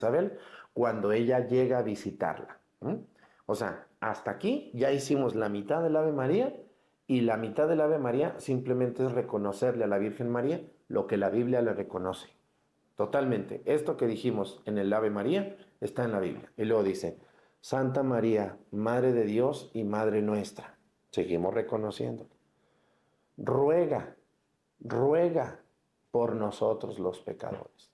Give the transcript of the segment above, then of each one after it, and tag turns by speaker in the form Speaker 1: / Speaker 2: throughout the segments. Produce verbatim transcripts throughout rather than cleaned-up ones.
Speaker 1: Isabel cuando ella llega a visitarla. ¿Mm? O sea, hasta aquí ya hicimos la mitad del Ave María y la mitad del Ave María simplemente es reconocerle a la Virgen María lo que la Biblia le reconoce. Totalmente. Esto que dijimos en el Ave María está en la Biblia. Y luego dice, Santa María, Madre de Dios y Madre nuestra. Seguimos reconociendo. Ruega, ruega por nosotros los pecadores.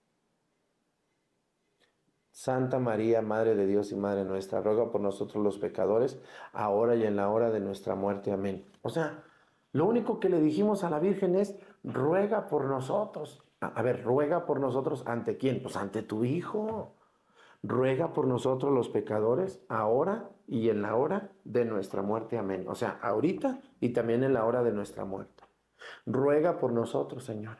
Speaker 1: Santa María, Madre de Dios y Madre nuestra, ruega por nosotros los pecadores, ahora y en la hora de nuestra muerte. Amén. O sea, lo único que le dijimos a la Virgen es, ruega por nosotros. A, a ver, ruega por nosotros, ¿ante quién? Pues ante tu Hijo. Ruega por nosotros los pecadores, ahora y en la hora de nuestra muerte. Amén. O sea, ahorita y también en la hora de nuestra muerte. Ruega por nosotros, Señora.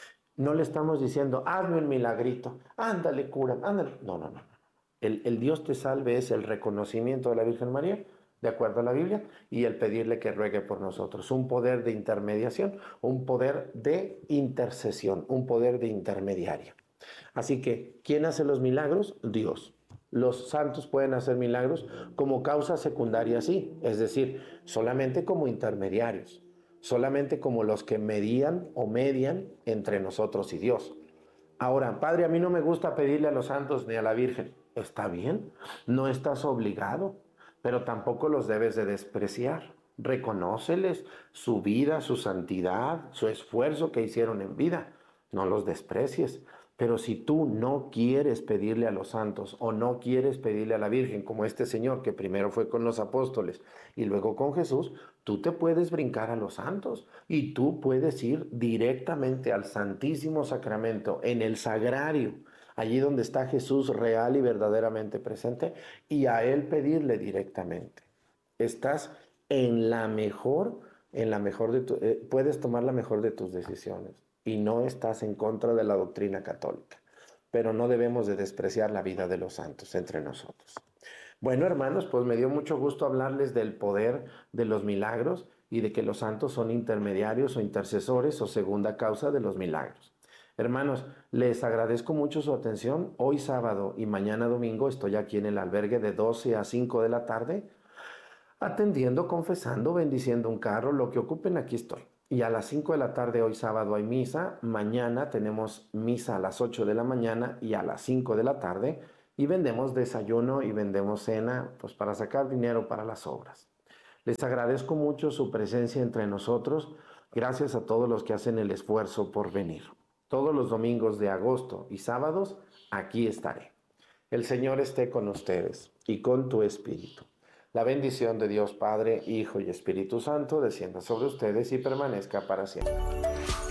Speaker 1: No le estamos diciendo, hazme un milagrito, ándale, cura, ándale. No, no, no. El, el Dios te salve es el reconocimiento de la Virgen María, de acuerdo a la Biblia, y el pedirle que ruegue por nosotros. Un poder de intermediación, un poder de intercesión, un poder de intermediario. Así que, ¿quién hace los milagros? Dios. Los santos pueden hacer milagros como causa secundaria, sí, es decir, solamente como intermediarios, solamente como los que medían o median entre nosotros y Dios. Ahora, Padre, a mí no me gusta pedirle a los santos ni a la Virgen. Está bien, no estás obligado, pero tampoco los debes de despreciar. Reconóceles su vida, su santidad, su esfuerzo que hicieron en vida. No los desprecies. Pero si tú no quieres pedirle a los santos o no quieres pedirle a la Virgen, como este señor que primero fue con los apóstoles y luego con Jesús, tú te puedes brincar a los santos y tú puedes ir directamente al Santísimo Sacramento, en el sagrario, allí donde está Jesús real y verdaderamente presente, y a Él pedirle directamente. Estás en la mejor, en la mejor de tu, eh, puedes tomar la mejor de tus decisiones y no estás en contra de la doctrina católica, pero no debemos de despreciar la vida de los santos entre nosotros. Bueno, hermanos, pues me dio mucho gusto hablarles del poder de los milagros y de que los santos son intermediarios o intercesores o segunda causa de los milagros. Hermanos, les agradezco mucho su atención. Hoy sábado y mañana domingo estoy aquí en el albergue de doce a cinco de la tarde, atendiendo, confesando, bendiciendo un carro, lo que ocupen, aquí estoy. Y a las cinco de la tarde hoy sábado hay misa, mañana tenemos misa a las ocho de la mañana y a las cinco de la tarde, y vendemos desayuno y vendemos cena, pues para sacar dinero para las obras. Les agradezco mucho su presencia entre nosotros, gracias a todos los que hacen el esfuerzo por venir. Todos los domingos de agosto y sábados, aquí estaré. El Señor esté con ustedes y con tu espíritu. La bendición de Dios Padre, Hijo y Espíritu Santo descienda sobre ustedes y permanezca para siempre.